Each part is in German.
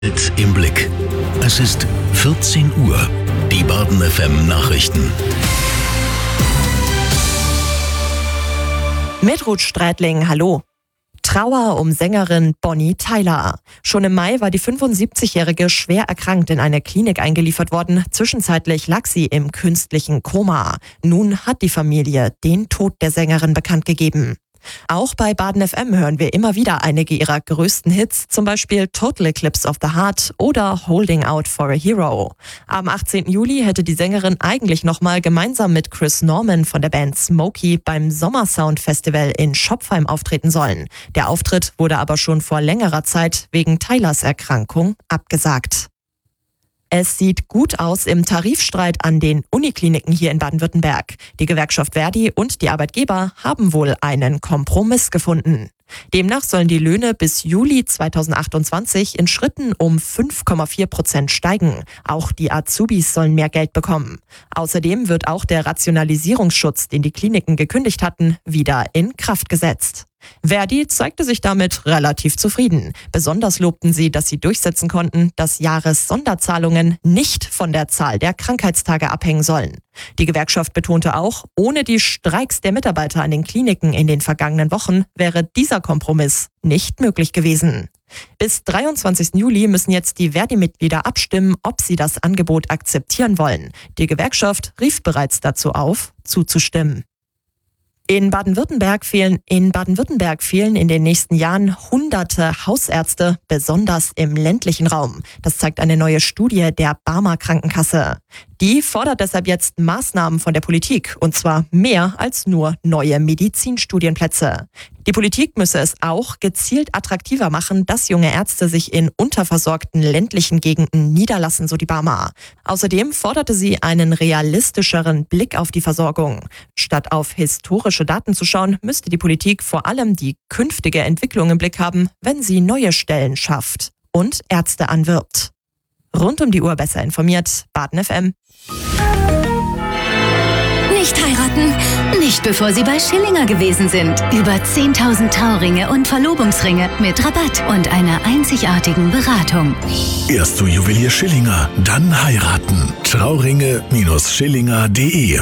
Im Blick. Es ist 14 Uhr. Die Baden FM Nachrichten. Mit Ruth Streitling, hallo. Trauer um Sängerin Bonnie Tyler. Schon im Mai war die 75-Jährige schwer erkrankt in eine Klinik eingeliefert worden. Zwischenzeitlich lag sie im künstlichen Koma. Nun hat die Familie den Tod der Sängerin bekannt gegeben. Auch bei Baden FM hören wir immer wieder einige ihrer größten Hits, zum Beispiel Total Eclipse of the Heart oder Holding Out for a Hero. Am 18. Juli hätte die Sängerin eigentlich nochmal gemeinsam mit Chris Norman von der Band Smokey beim Sommersound Festival in Schopfheim auftreten sollen. Der Auftritt wurde aber schon vor längerer Zeit wegen Tylers Erkrankung abgesagt. Es sieht gut aus im Tarifstreit an den Unikliniken hier in Baden-Württemberg. Die Gewerkschaft Verdi und die Arbeitgeber haben wohl einen Kompromiss gefunden. Demnach sollen die Löhne bis Juli 2028 in Schritten um 5,4% steigen. Auch die Azubis sollen mehr Geld bekommen. Außerdem wird auch der Rationalisierungsschutz, den die Kliniken gekündigt hatten, wieder in Kraft gesetzt. Verdi zeigte sich damit relativ zufrieden. Besonders lobten sie, dass sie durchsetzen konnten, dass Jahressonderzahlungen nicht von der Zahl der Krankheitstage abhängen sollen. Die Gewerkschaft betonte auch, ohne die Streiks der Mitarbeiter an den Kliniken in den vergangenen Wochen wäre dieser Kompromiss nicht möglich gewesen. Bis 23. Juli müssen jetzt die Verdi-Mitglieder abstimmen, ob sie das Angebot akzeptieren wollen. Die Gewerkschaft rief bereits dazu auf, zuzustimmen. In Baden-Württemberg fehlen in den nächsten Jahren Hunderte Hausärzte, besonders im ländlichen Raum. Das zeigt eine neue Studie der Barmer Krankenkasse. Die fordert deshalb jetzt Maßnahmen von der Politik, und zwar mehr als nur neue Medizinstudienplätze. Die Politik müsse es auch gezielt attraktiver machen, dass junge Ärzte sich in unterversorgten ländlichen Gegenden niederlassen, so die Barmer. Außerdem forderte sie einen realistischeren Blick auf die Versorgung. Statt auf historische Daten zu schauen, müsste die Politik vor allem die künftige Entwicklung im Blick haben, wenn sie neue Stellen schafft und Ärzte anwirbt. Rund um die Uhr besser informiert, Baden FM. Nicht heiraten, nicht bevor Sie bei Schillinger gewesen sind. Über 10.000 Trauringe und Verlobungsringe mit Rabatt und einer einzigartigen Beratung. Erst zu Juwelier Schillinger, dann heiraten. Trauringe-schillinger.de.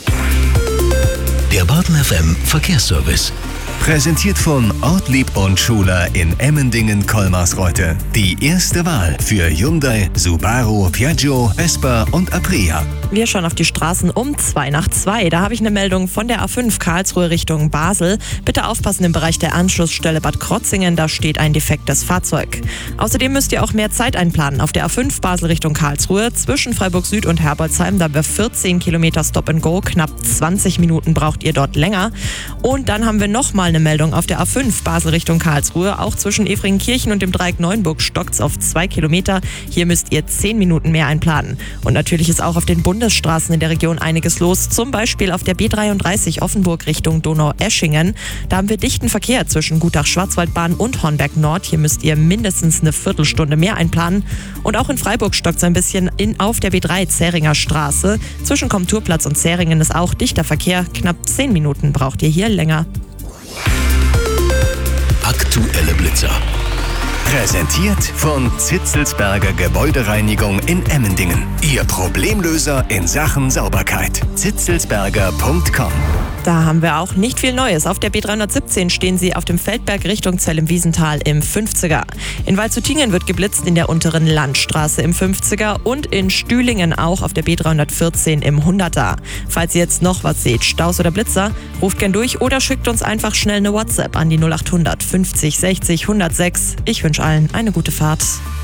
Der Baden FM Verkehrsservice. Präsentiert von Ortlieb und Schuler in Emmendingen-Kolmarsreuth. Die erste Wahl für Hyundai, Subaru, Piaggio, Vespa und Aprilia. Wir schauen auf die Straßen um 2:02. Da habe ich eine Meldung von der A5 Karlsruhe Richtung Basel. Bitte aufpassen im Bereich der Anschlussstelle Bad Krotzingen, da steht ein defektes Fahrzeug. Außerdem müsst ihr auch mehr Zeit einplanen. Auf der A5 Basel Richtung Karlsruhe zwischen Freiburg Süd und Herbolzheim, da wir 14 Kilometer Stop and Go, knapp 20 Minuten braucht ihr dort länger. Und dann haben wir nochmal eine Meldung auf der A5 Basel Richtung Karlsruhe. Auch zwischen Efringkirchen und dem Dreieck Neuenburg stockt's auf 2 Kilometer. Hier müsst ihr 10 Minuten mehr einplanen. Und natürlich ist auch auf den Bundesstraßen in der Region einiges los. Zum Beispiel auf der B33 Offenburg Richtung Donau-Eschingen. Da haben wir dichten Verkehr zwischen Gutach-Schwarzwaldbahn und Hornberg Nord. Hier müsst ihr mindestens eine Viertelstunde mehr einplanen. Und auch in Freiburg stockt's ein bisschen auf der B3 Zähringer Straße. Zwischen Komturplatz und Zähringen ist auch dichter Verkehr. Knapp 10 Minuten braucht ihr hier länger. Aktuelle Blitzer. Präsentiert von Zitzelsberger Gebäudereinigung in Emmendingen. Ihr Problemlöser in Sachen Sauberkeit. zitzelsberger.com. Da haben wir auch nicht viel Neues. Auf der B317 stehen sie auf dem Feldberg Richtung Zell im im 50er. In Waldshutingen wird geblitzt in der unteren Landstraße im 50er und in Stühlingen auch auf der B314 im 100er. Falls ihr jetzt noch was seht, Staus oder Blitzer, ruft gern durch oder schickt uns einfach schnell eine WhatsApp an die 0800 50 60 106. Ich wünsche allen eine gute Fahrt.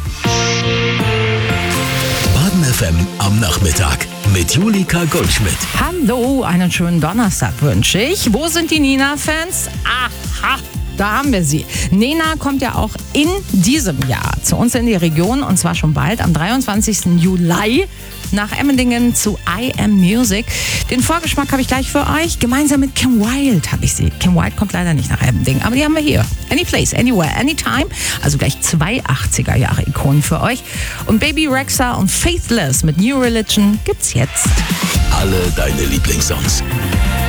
Baden FM am Nachmittag mit Julika Goldschmidt. Hallo, einen schönen Donnerstag wünsche ich. Wo sind die Nena-Fans? Aha, da haben wir sie. Nena kommt ja auch in diesem Jahr zu uns in die Region und zwar schon bald am 23. Juli nach Emmendingen zu I Am Music. Den Vorgeschmack habe ich gleich für euch. Gemeinsam mit Kim Wilde habe ich sie. Kim Wilde kommt leider nicht nach Emmendingen, aber die haben wir hier. Any place, anywhere, anytime. Also gleich 2 80er-Jahre-Ikonen für euch. Und Baby Rexha und Faithless mit New Religion gibt's jetzt. Alle deine Lieblingssongs.